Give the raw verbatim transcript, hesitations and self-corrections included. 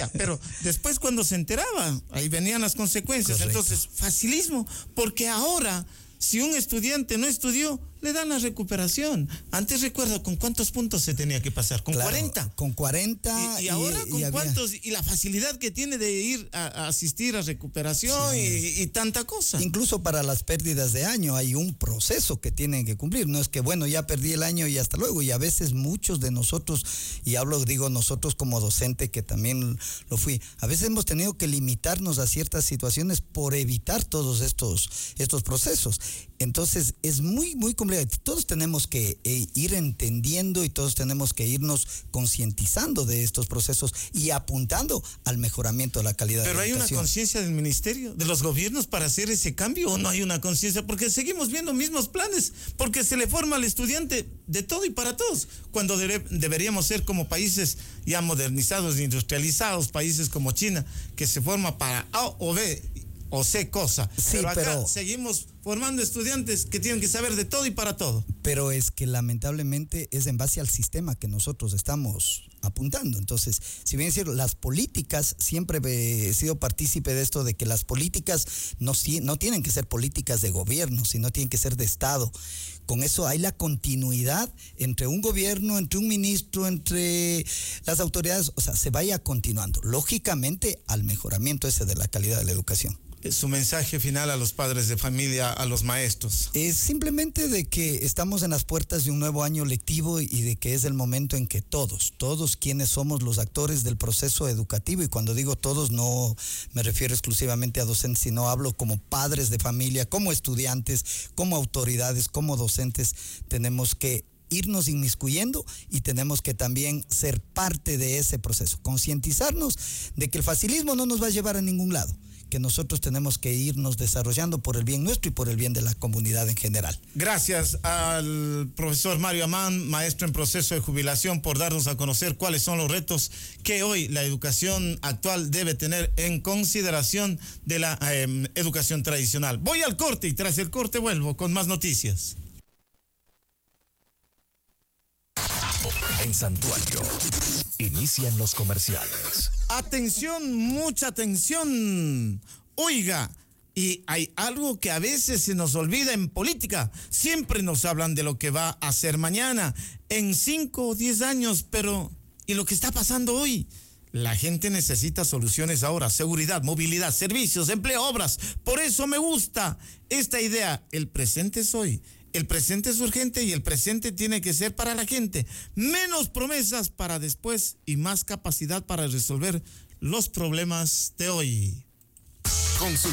Ya, pero después cuando se enteraba, ahí venían las consecuencias. Correcto. Entonces, facilismo, porque ahora, si un estudiante no estudió, le dan la recuperación. Antes recuerdo con cuántos puntos se tenía que pasar, con claro, cuarenta. Con cuarenta. Y, y ahora y, con y cuántos, había... y la facilidad que tiene de ir a, a asistir a recuperación, sí. y, y tanta cosa. Incluso para las pérdidas de año hay un proceso que tienen que cumplir. No es que, bueno, ya perdí el año y hasta luego. Y a veces muchos de nosotros, y hablo, digo nosotros como docente, que también lo fui, a veces hemos tenido que limitarnos a ciertas situaciones por evitar todos estos, estos procesos. Entonces es muy, muy complicado. Todos tenemos que eh, ir entendiendo y todos tenemos que irnos concientizando de estos procesos y apuntando al mejoramiento de la calidad Pero de la educación. ¿Pero hay una conciencia del ministerio, de los gobiernos para hacer ese cambio o no hay una conciencia? Porque seguimos viendo mismos planes, porque se le forma al estudiante de todo y para todos, cuando debe, deberíamos ser como países ya modernizados, industrializados, países como China, que se forma para A o B o C cosa. Sí, pero acá pero seguimos formando estudiantes que tienen que saber de todo y para todo. Pero es que lamentablemente es en base al sistema que nosotros estamos apuntando. Entonces, si bien es cierto, las políticas, siempre he sido partícipe de esto, de que las políticas no, no tienen que ser políticas de gobierno, sino tienen que ser de Estado. Con eso hay la continuidad entre un gobierno, entre un ministro, entre las autoridades, o sea, se vaya continuando, lógicamente, al mejoramiento ese de la calidad de la educación. Su mensaje final a los padres de familia, a los maestros. Es simplemente de que estamos en las puertas de un nuevo año lectivo y de que es el momento en que todos, todos quienes somos los actores del proceso educativo, y cuando digo todos no me refiero exclusivamente a docentes, sino hablo como padres de familia, como estudiantes, como autoridades, como docentes, tenemos que irnos inmiscuyendo y tenemos que también ser parte de ese proceso, concientizarnos de que el facilismo no nos va a llevar a ningún lado, que nosotros tenemos que irnos desarrollando por el bien nuestro y por el bien de la comunidad en general. Gracias al profesor Mario Amán, maestro en proceso de jubilación, por darnos a conocer cuáles son los retos que hoy la educación actual debe tener en consideración de la eh, educación tradicional. Voy al corte y tras el corte vuelvo con más noticias. En Santuario, inician los comerciales. Atención, mucha atención. Oiga, y hay algo que a veces se nos olvida en política. Siempre nos hablan de lo que va a hacer mañana, en cinco o diez años, pero ¿y lo que está pasando hoy? La gente necesita soluciones ahora, seguridad, movilidad, servicios, empleo, obras. Por eso me gusta esta idea. El presente es hoy. El presente es urgente y el presente tiene que ser para la gente. Menos promesas para después y más capacidad para resolver los problemas de hoy. Consul-